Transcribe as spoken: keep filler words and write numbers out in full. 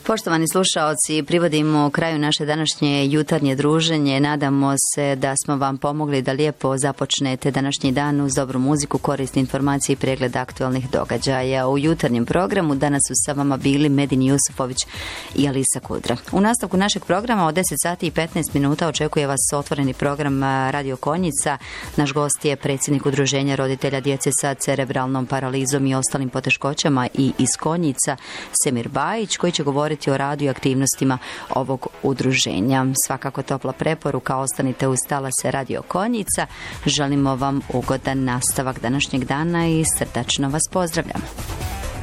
Poštovani slušaoci, privodimo kraju naše današnje jutarnje druženje. Nadamo se da smo vam pomogli da lijepo započnete današnji dan uz dobru muziku, korisne informacije i pregled aktualnih događaja. U jutarnjem programu danas su sa vama bili Medin Jusufović i Alisa Kudra. U nastavku našeg programa od deset sati i petnaest minuta očekuje vas otvoreni program Radio Konjica. Naš gost je predsjednik Udruženja roditelja djece sa cerebralnom paralizom i ostalim poteškoćama i iz Konjica, Semir Bajić, koji će govoriti o radu i aktivnostima ovog udruženja. Svakako topla preporuka, ostanite uz talase Radio Konjica. Želimo vam ugodan nastavak današnjeg dana i srdačno vas pozdravljamo.